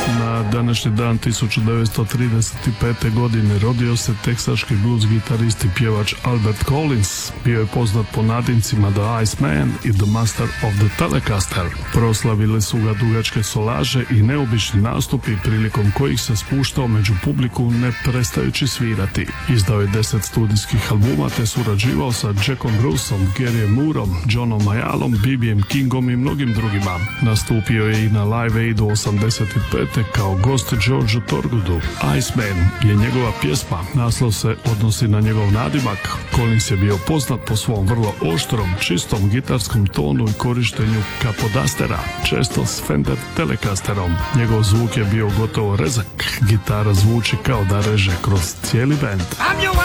Na današnji dan 1935. godine rodio se teksaški blues gitarist i pjevač Albert Collins. Bio je poznat po nadimcima The Iceman i The Master of the Telecaster. Proslavile su ga dugačke solaže i neobični nastupi prilikom kojih se spuštao među publiku ne prestajući svirati. Izdao je 10 studijskih albuma te surađivao sa Jackom Bruceom, Garyem Mooreom, Johnom Mayallom, B.B.M. Kingom i mnogim drugima. Nastupio je i na Live Aidu 85. kao gost Georgeu Thorogoodu. Iceman je njegova pjesma, naslov se odnosi na njegov nadimak. Collins je bio poznat po svom vrlo oštrom, čistom gitarskom tonu i korištenju kapodastera, često s Fender Telecasterom. Njegov zvuk je bio gotovo rezak, gitara zvuči kao da reže kroz cijeli bend.